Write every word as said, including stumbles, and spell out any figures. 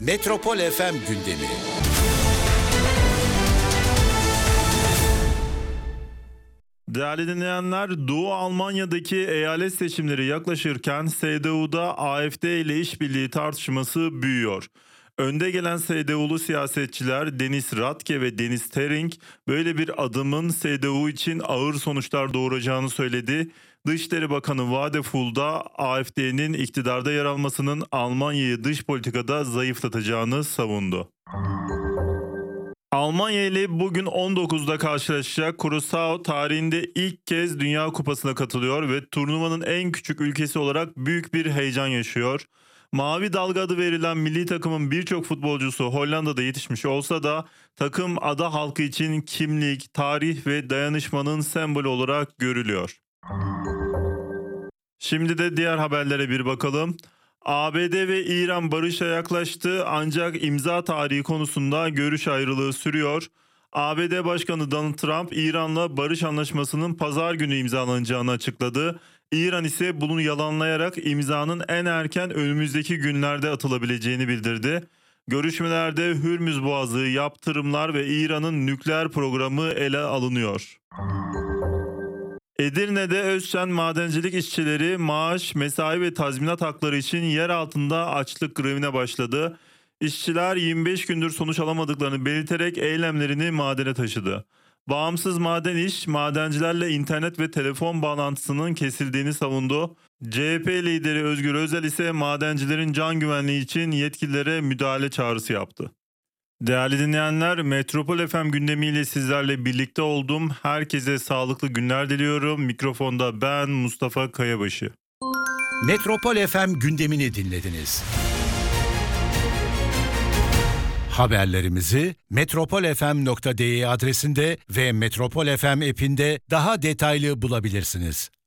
Metropol F M gündemi. Değerli dinleyenler, Doğu Almanya'daki eyalet seçimleri yaklaşırken S D U'da A F D ile işbirliği tartışması büyüyor. Önde gelen S D U'lu siyasetçiler Deniz Radke ve Deniz Tering böyle bir adımın S D U için ağır sonuçlar doğuracağını söyledi. Dışişleri Bakanı Vadeful da A F D'nin iktidarda yer almasının Almanya'yı dış politikada zayıflatacağını savundu. Almanya ile bugün on dokuzda karşılaşacak Curaçao tarihinde ilk kez Dünya Kupası'na katılıyor ve turnuvanın en küçük ülkesi olarak büyük bir heyecan yaşıyor. Mavi Dalga adı verilen milli takımın birçok futbolcusu Hollanda'da yetişmiş olsa da takım ada halkı için kimlik, tarih ve dayanışmanın sembolü olarak görülüyor. Şimdi de diğer haberlere bir bakalım. A B D ve İran barışa yaklaştı ancak imza tarihi konusunda görüş ayrılığı sürüyor. A B D Başkanı Donald Trump, İran'la barış anlaşmasının pazar günü imzalanacağını açıkladı. İran ise bunu yalanlayarak imzanın en erken önümüzdeki günlerde atılabileceğini bildirdi. Görüşmelerde Hürmüz Boğazı, yaptırımlar ve İran'ın nükleer programı ele alınıyor. Edirne'de Özçen madencilik işçileri maaş, mesai ve tazminat hakları için yer altında açlık grevine başladı. İşçiler yirmi beş gündür sonuç alamadıklarını belirterek eylemlerini madene taşıdı. Bağımsız Maden İş, madencilerle internet ve telefon bağlantısının kesildiğini savundu. C H P lideri Özgür Özel ise madencilerin can güvenliği için yetkililere müdahale çağrısı yaptı. Değerli dinleyenler, Metropol F M gündemiyle sizlerle birlikte oldum. Herkese sağlıklı günler diliyorum. Mikrofonda ben Mustafa Kayabaşı. Metropol F M gündemini dinlediniz. Haberlerimizi metropolfm nokta de adresinde ve Metropol F M app'inde daha detaylı bulabilirsiniz.